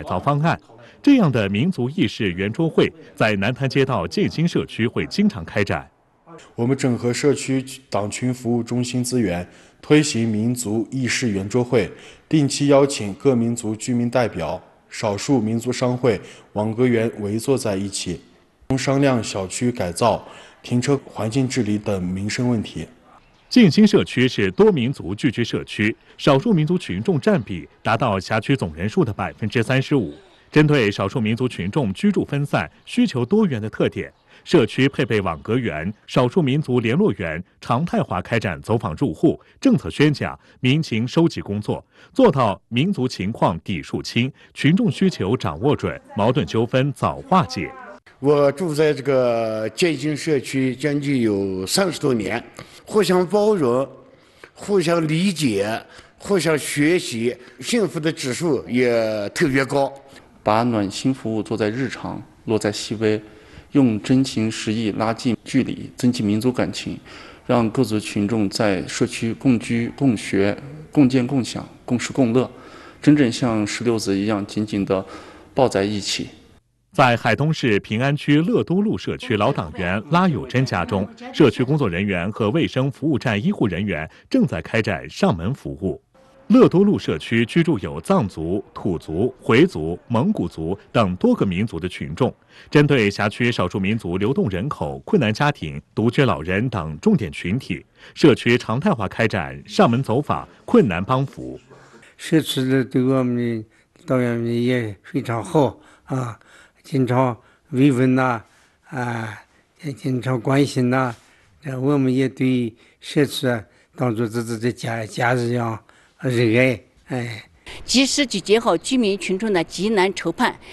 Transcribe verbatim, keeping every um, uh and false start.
造方案。这样的民族意识圆桌会在南滩街道建新社区会经常开展。 我们整合社区党群服务中心资源，推行民族意识圆桌会，定期邀请各民族居民代表、少数民族商会、网格员围坐在一起，商量小区改造、停车环境治理等民生问题。 建新社区是多民族聚居社区，少数民族群众占比达到辖区总人数的百分之三十五。针对少数民族群众居住分散、需求多元的特点，社区配备网格员、少数民族联络员，常态化开展走访入户、政策宣讲、民情收集工作，做到民族情况底数清、群众需求掌握准、矛盾纠纷早化解。 我住在这个建新社区将近有三十多年，互相包容、互相理解、互相学习，幸福的指数也特别高。 把暖心服务做在日常，落在细微，用真情实意拉近距离，增进民族感情，让各族群众在社区共居、共学、共建、共享、共事共乐，真正像石榴子一样紧紧地抱在一起。 在海东市平安区乐都路社区老党员拉有珍家中，社区工作人员和卫生服务站医护人员正在开展上门服务。乐都路社区居住有藏族、土族、回族、蒙古族等多个民族的群众，针对辖区少数民族流动人口、困难家庭、独居老人等重点群体，社区常态化开展上门走访、困难帮扶。 社区的对我们的党员们也非常好啊，经常慰问呐，啊，也经常关心呐，我们也对社区当做自己的家家人一样。热爱，哎， 及时集结好居民群众的急难愁盼，